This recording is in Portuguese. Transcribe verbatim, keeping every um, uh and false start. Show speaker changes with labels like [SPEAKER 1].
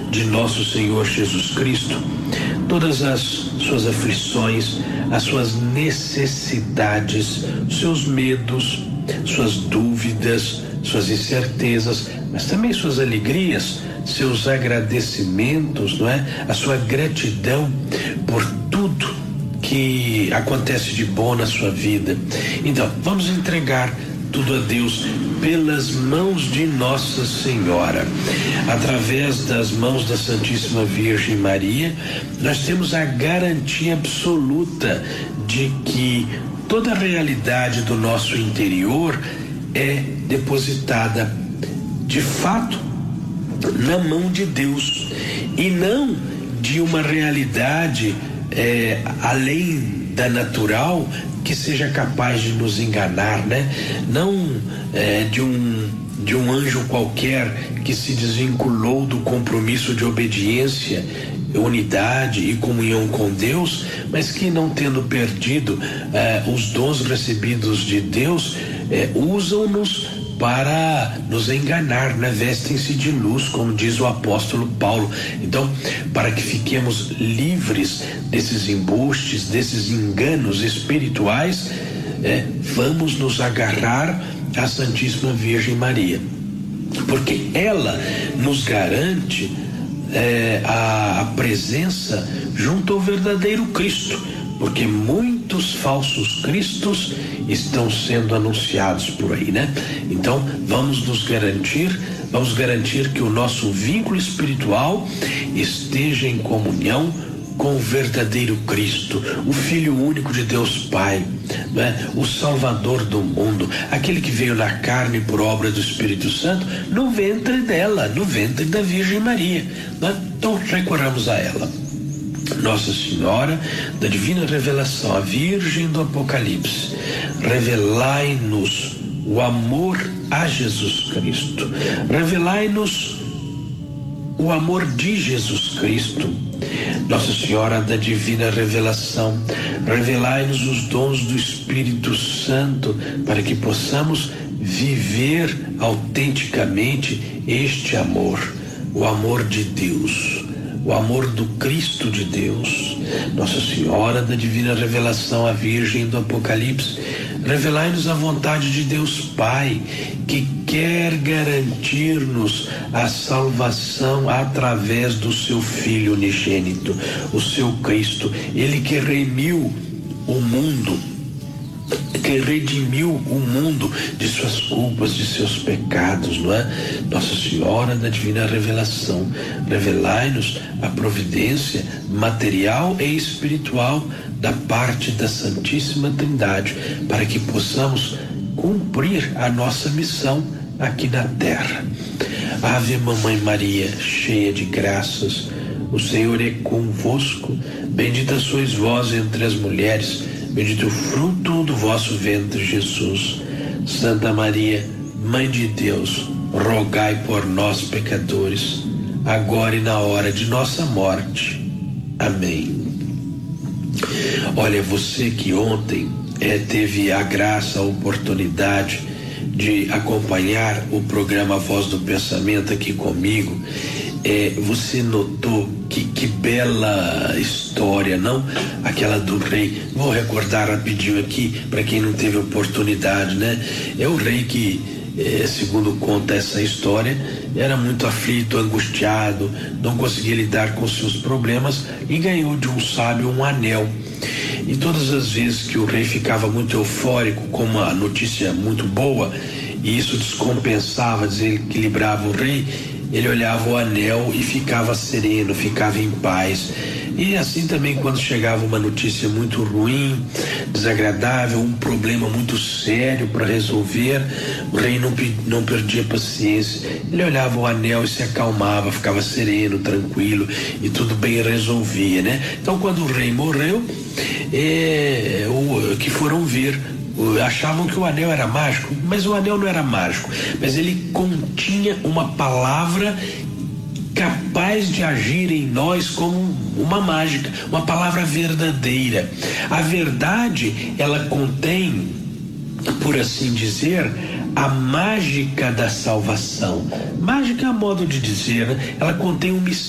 [SPEAKER 1] de nosso Senhor Jesus Cristo, todas as suas aflições, as suas necessidades, seus medos, suas dúvidas, suas incertezas, mas também suas alegrias, seus agradecimentos, não é? A sua gratidão por tudo que acontece de bom na sua vida. Então, vamos entregar tudo a Deus pelas mãos de Nossa Senhora. Através das mãos da Santíssima Virgem Maria, nós temos a garantia absoluta de que toda a realidade do nosso interior é depositada de fato na mão de Deus e não de uma realidade é, além da natural que seja capaz de nos enganar, né? Não é, de um de um anjo qualquer que se desvinculou do compromisso de obediência, unidade e comunhão com Deus, mas que, não tendo perdido é, os dons recebidos de Deus, é, usam-nos para nos enganar, né? Vestem-se de luz, como diz o apóstolo Paulo. Então, para que fiquemos livres desses embustes, desses enganos espirituais, é, vamos nos agarrar à Santíssima Virgem Maria, porque ela nos garante é, a, a presença junto ao verdadeiro Cristo, porque muitos falsos cristos estão sendo anunciados por aí, né? Então, vamos nos garantir, vamos garantir que o nosso vínculo espiritual esteja em comunhão com o verdadeiro Cristo, o Filho único de Deus Pai, né? O Salvador do mundo, aquele que veio na carne por obra do Espírito Santo, no ventre dela, no ventre da Virgem Maria, né? Então, recorramos a ela. Nossa Senhora da Divina Revelação, a Virgem do Apocalipse, revelai-nos o amor a Jesus Cristo, revelai-nos o amor de Jesus Cristo. Nossa Senhora da Divina Revelação, revelai-nos os dons do Espírito Santo, para que possamos viver autenticamente este amor, o amor de Deus, o amor do Cristo de Deus. Nossa Senhora da Divina Revelação, a Virgem do Apocalipse, revelai-nos a vontade de Deus Pai, que quer garantir-nos a salvação através do seu Filho unigênito, o seu Cristo, ele que remiu o mundo, que redimiu o mundo de suas culpas, de seus pecados, não é? Nossa Senhora da Divina Revelação, revelai-nos a providência material e espiritual da parte da Santíssima Trindade, para que possamos cumprir a nossa missão aqui na terra. Ave Mamãe Maria, cheia de graças, o Senhor é convosco, bendita sois vós entre as mulheres, bendito o fruto do vosso ventre, Jesus. Santa Maria, Mãe de Deus, rogai por nós, pecadores, agora e na hora de nossa morte. Amém. Olha, você que ontem é, teve a graça, a oportunidade de acompanhar o programa Voz do Pensamento aqui comigo, é, você notou que, que bela história, não? Aquela do rei. Vou recordar rapidinho aqui para quem não teve oportunidade, né? É o rei que, é, segundo conta essa história, era muito aflito, angustiado, não conseguia lidar com seus problemas e ganhou de um sábio um anel. E todas as vezes que o rei ficava muito eufórico com uma notícia muito boa, e isso descompensava, desequilibrava o rei, ele olhava o anel e ficava sereno, ficava em paz. E assim também, quando chegava uma notícia muito ruim, desagradável, um problema muito sério para resolver, o rei não, não perdia paciência. Ele olhava o anel e se acalmava, ficava sereno, tranquilo, e tudo bem resolvia, né? Então, quando o rei morreu, é, o, que foram ver, achavam que o anel era mágico, mas o anel não era mágico, mas ele continha uma palavra capaz de agir em nós como uma mágica, uma palavra verdadeira. A verdade, ela contém, por assim dizer, a mágica da salvação. Mágica é modo de dizer, né? Ela contém um mistério.